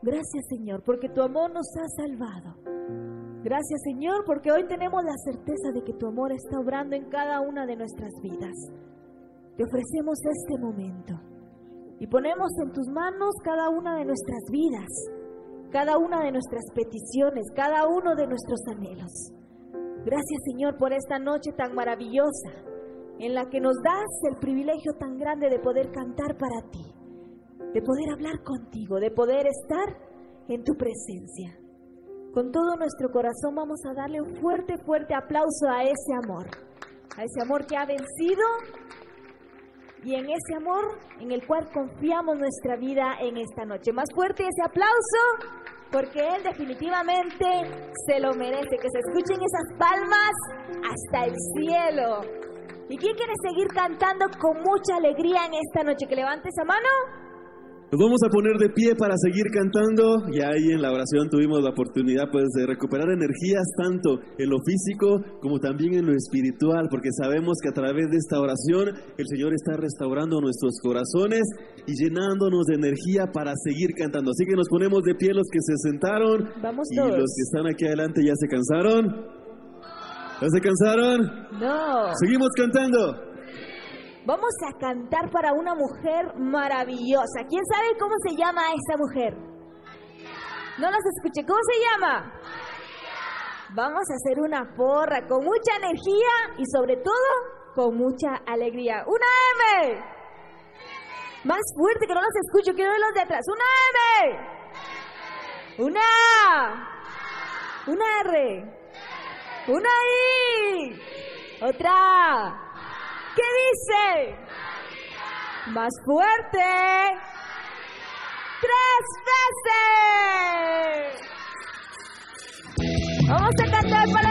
Gracias, Señor, porque tu amor nos ha salvado. Gracias, Señor, porque hoy tenemos la certeza de que tu amor está obrando en cada una de nuestras vidas. Te ofrecemos este momento y ponemos en tus manos cada una de nuestras vidas, cada una de nuestras peticiones, cada uno de nuestros anhelos. Gracias, Señor, por esta noche tan maravillosa en la que nos das el privilegio tan grande de poder cantar para ti, de poder hablar contigo, de poder estar en tu presencia. Con todo nuestro corazón vamos a darle un fuerte, fuerte aplauso a ese amor que ha vencido y en ese amor en el cual confiamos nuestra vida en esta noche. Más fuerte ese aplauso, porque Él definitivamente se lo merece. Que se escuchen esas palmas hasta el cielo. ¿Y quién quiere seguir cantando con mucha alegría en esta noche? Que levante esa mano. Nos vamos a poner de pie para seguir cantando. Ya ahí en la oración tuvimos la oportunidad pues de recuperar energías tanto en lo físico como también en lo espiritual, porque sabemos que a través de esta oración el Señor está restaurando nuestros corazones y llenándonos de energía para seguir cantando. Así que nos ponemos de pie los que se sentaron. Vamos y todos. los que están aquí adelante ya se cansaron. ¿Ya se cansaron? No. Seguimos cantando. Vamos a cantar para una mujer maravillosa. ¿Quién sabe cómo se llama esa mujer? No los escuché. ¿Cómo se llama? Vamos a hacer una porra con mucha energía y sobre todo con mucha alegría. ¡Una M! Más fuerte, que no los escucho. Quiero ver los de atrás. ¡Una M! ¡Una A! ¡Una R! ¡Una I! ¡Otra! ¿Qué dice? María. Más fuerte. María. 3 veces. Vamos a cantar para